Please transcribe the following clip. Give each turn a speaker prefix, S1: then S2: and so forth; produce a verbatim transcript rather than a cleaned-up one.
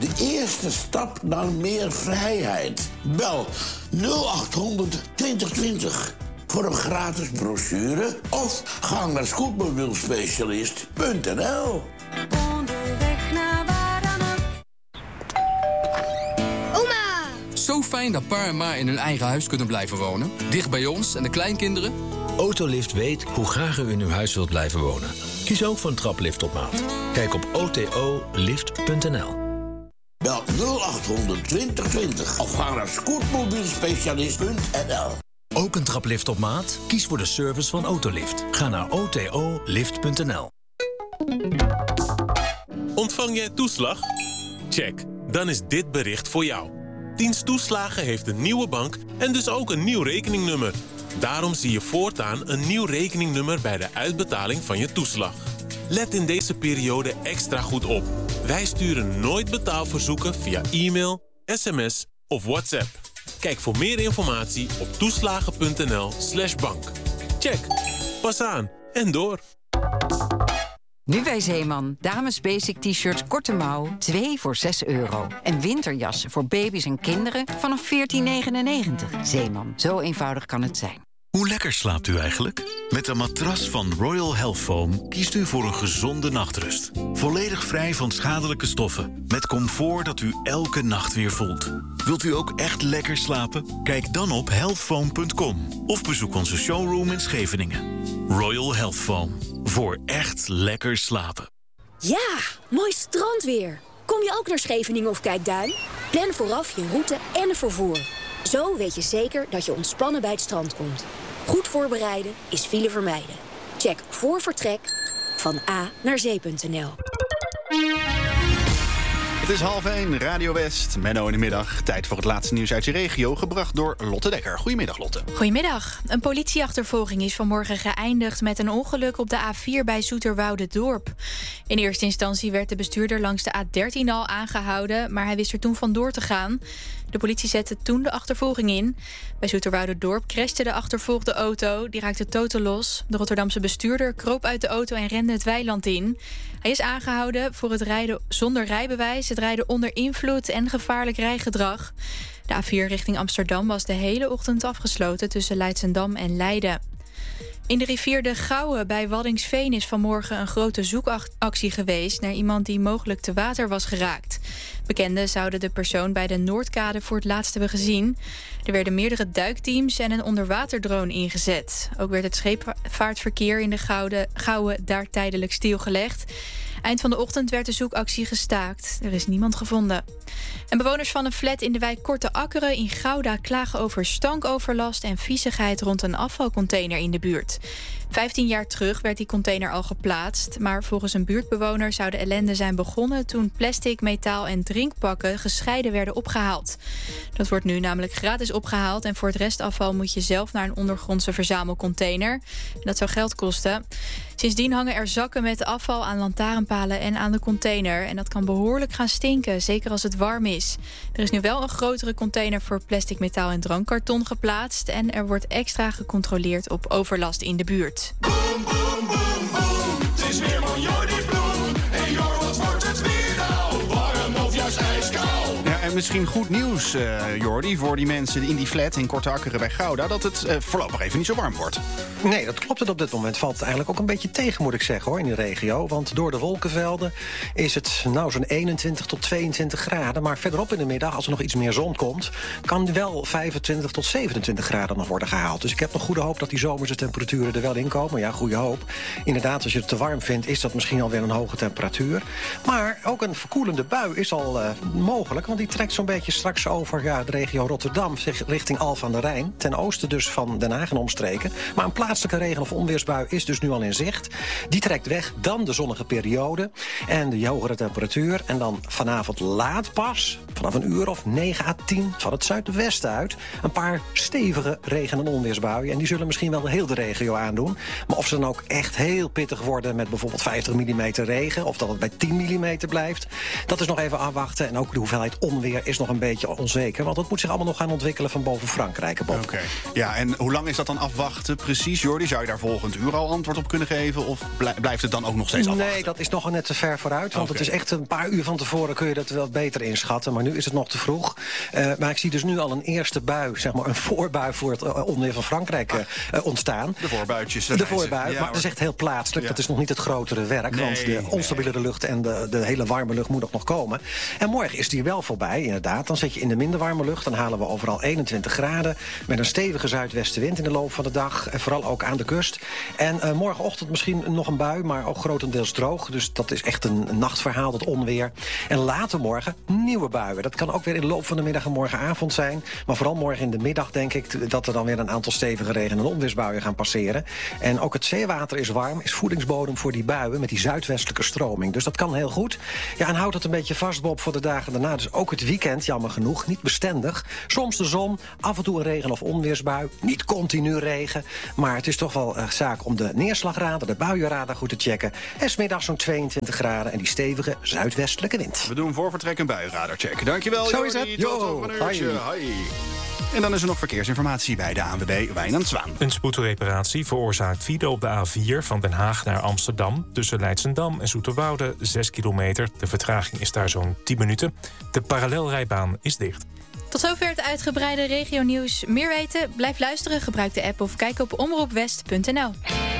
S1: de eerste stap naar meer vrijheid. Bel nul acht honderd twintig twintig voor een gratis brochure of ga naar scootmobielspecialist punt n l.
S2: Onderweg naar waar dan ook. Oma!
S3: Zo fijn dat pa en ma in hun eigen huis kunnen blijven wonen. Dicht bij ons en de kleinkinderen.
S4: Autolift weet hoe graag u in uw huis wilt blijven wonen. Kies ook voor een traplift op maat. Kijk op o t o lift punt n l.
S1: Bel nul acht honderd twintig twintig of ga naar scootmobielspecialist punt n l.
S4: Ook een traplift op maat? Kies voor de service van Autolift. Ga naar o t o lift punt n l.
S5: Ontvang jij toeslag? Check. Dan is dit bericht voor jou. Dienst Toeslagen heeft een nieuwe bank en dus ook een nieuw rekeningnummer. Daarom zie je voortaan een nieuw rekeningnummer bij de uitbetaling van je toeslag. Let in deze periode extra goed op. Wij sturen nooit betaalverzoeken via e-mail, sms of WhatsApp. Kijk voor meer informatie op toeslagen punt n l slash bank. Check. Pas aan en door.
S6: Nu bij Zeeman. Dames basic t-shirts korte mouw, twee voor zes euro. En winterjassen voor baby's en kinderen vanaf veertien negenennegentig. Zeeman, zo eenvoudig kan het zijn.
S7: Hoe lekker slaapt u eigenlijk? Met een matras van Royal Health Foam kiest u voor een gezonde nachtrust. Volledig vrij van schadelijke stoffen. Met comfort dat u elke nacht weer voelt. Wilt u ook echt lekker slapen? Kijk dan op health foam punt com of bezoek onze showroom in Scheveningen. Royal Health Foam. Voor echt lekker slapen.
S8: Ja, mooi strandweer. Kom je ook naar Scheveningen of Kijkduin? Plan vooraf je route en het vervoer. Zo weet je zeker dat je ontspannen bij het strand komt. Goed voorbereiden is file vermijden. Check voor vertrek van A naar zee punt n l.
S9: Het is half één, Radio West, Menno in de middag. Tijd voor het laatste nieuws uit je regio, gebracht door Lotte Dekker. Goedemiddag, Lotte.
S10: Goedemiddag. Een politieachtervolging is vanmorgen geëindigd met een ongeluk op de A vier bij Zoeterwoude-Dorp. In eerste instantie werd de bestuurder langs de A dertien al aangehouden, maar hij wist er toen vandoor te gaan. De politie zette toen de achtervolging in. Bij Zoeterwoude-Dorp crashte de achtervolgde auto. Die raakte totaal los. De Rotterdamse bestuurder kroop uit de auto en rende het weiland in. Hij is aangehouden voor het rijden zonder rijbewijs, het rijden onder invloed en gevaarlijk rijgedrag. De A vier richting Amsterdam was de hele ochtend afgesloten tussen Leidschendam en Leiden. In de rivier de Gouwe bij Waddinxveen is vanmorgen een grote zoekactie geweest naar iemand die mogelijk te water was geraakt. Bekenden zouden de persoon bij de Noordkade voor het laatst hebben gezien. Er werden meerdere duikteams en een onderwaterdrone ingezet. Ook werd het scheepvaartverkeer in de Gouwe, Gouwe daar tijdelijk stilgelegd. Eind van de ochtend werd de zoekactie gestaakt. Er is niemand gevonden. En bewoners van een flat in de wijk Korte Akkeren in Gouda klagen over stankoverlast en viezigheid rond een afvalcontainer in de buurt. Vijftien jaar terug werd die container al geplaatst, maar volgens een buurtbewoner zou de ellende zijn begonnen toen plastic, metaal en drinkpakken gescheiden werden opgehaald. Dat wordt nu namelijk gratis opgehaald en voor het restafval moet je zelf naar een ondergrondse verzamelcontainer. Dat zou geld kosten. Sindsdien hangen er zakken met afval aan lantaarnpalen en aan de container. En dat kan behoorlijk gaan stinken, zeker als het warm is. Er is nu wel een grotere container voor plastic, metaal en drankkarton geplaatst. En er wordt extra gecontroleerd op overlast in de buurt.
S2: Boom, boom, boom, boom. Het is weer Jordi Bloem. En Jor, wat wordt het weer nou? Warm of juist ijskoud?
S9: Ja, en misschien goed nieuws, uh, Jordi, voor die mensen in die flat in Korte Akkeren bij Gouda, dat het uh, voorlopig even niet zo warm wordt.
S11: Nee, dat klopt. Het op dit moment valt het eigenlijk ook een beetje tegen, moet ik zeggen, hoor, in de regio. Want door de wolkenvelden is het nou zo'n eenentwintig tot tweeëntwintig graden. Maar verderop in de middag, als er nog iets meer zon komt, kan wel vijfentwintig tot zevenentwintig graden nog worden gehaald. Dus ik heb nog goede hoop dat die zomerse temperaturen er wel in komen. Ja, goede hoop. Inderdaad, als je het te warm vindt, is dat misschien alweer een hoge temperatuur. Maar ook een verkoelende bui is al uh, mogelijk, want die trekt zo'n beetje straks over ja, de regio Rotterdam, richting Alphen aan de Rijn. Ten oosten dus van Den Haag en omstreken. Maar een plaatselijke regen- of onweersbui is dus nu al in zicht. Die trekt weg, dan de zonnige periode en de hogere temperatuur. En dan vanavond laat pas, vanaf een uur of negen à tien van het zuidwesten uit een paar stevige regen- en onweersbuien. En die zullen misschien wel heel de regio aandoen. Maar of ze dan ook echt heel pittig worden met bijvoorbeeld vijftig millimeter regen, of dat het bij tien millimeter blijft, dat is nog even afwachten. En ook de hoeveelheid onweer is nog een beetje onzeker, want het moet zich allemaal nog gaan ontwikkelen van boven Frankrijk. Bob.
S9: Oké. Okay. Ja, en hoe lang is dat dan afwachten precies, Jordi? Zou je daar volgend uur al antwoord op kunnen geven? Of blijft het dan ook nog steeds afwachten?
S11: Nee, dat is nog net te ver vooruit. Want
S9: Okay.
S11: het is echt een paar uur van tevoren kun je dat wel beter inschatten. Maar nu is het nog te vroeg. Uh, maar ik zie dus nu al een eerste bui, zeg maar een voorbui voor het uh, onweer van Frankrijk uh, uh, ontstaan.
S9: De voorbuitjes.
S11: De voorbui, ja, maar dat is echt heel plaatselijk. Ja. Dat is nog niet het grotere werk. Nee, want de onstabielere nee. lucht en de, de hele warme lucht moet ook nog komen. En morgen is die wel voorbij, inderdaad. Dan zit je in de minder warme lucht. Dan halen we overal eenentwintig graden. Met een stevige zuidwestenwind in de loop van de dag. En vooral ook aan de kust. En uh, morgenochtend misschien nog een bui, maar ook grotendeels droog. Dus dat is echt een, een nachtverhaal, dat onweer. En later morgen nieuwe buien. Dat kan ook weer in de loop van de middag en morgenavond zijn. Maar vooral morgen in de middag denk ik dat er dan weer een aantal stevige regen- en onweersbuien gaan passeren. En ook het zeewater is warm, is voedingsbodem voor die buien met die zuidwestelijke stroming. Dus dat kan heel goed. Ja, en houd het een beetje vast, Bob, voor de dagen daarna. Dus ook het weekend, jammer genoeg, niet bestendig. Soms de zon, af en toe een regen- of onweersbui. Niet continu regen. Maar het is toch wel uh, zaak om de neerslagradar, de buienradar goed te checken. En 's middags zo'n tweeëntwintig graden en die stevige zuidwestelijke wind.
S9: We doen voor vertrek een buienradar check. Dankjewel,
S11: Zo is
S9: Jordi.
S11: het.
S9: Tot
S11: Yo,
S9: over een uurtje.
S11: hoi.
S9: Hoi. En dan is er nog verkeersinformatie bij de A N W B, Wijnand Zwaan.
S12: Een spoedreparatie veroorzaakt file op de A vier van Den Haag naar Amsterdam. Tussen Leidschendam en Zoeterwoude, zes kilometer. De vertraging is daar zo'n tien minuten. De parallelrijbaan is dicht.
S10: Tot zover het uitgebreide regionieuws. Meer weten? Blijf luisteren, gebruik de app of kijk op omroep west punt n l.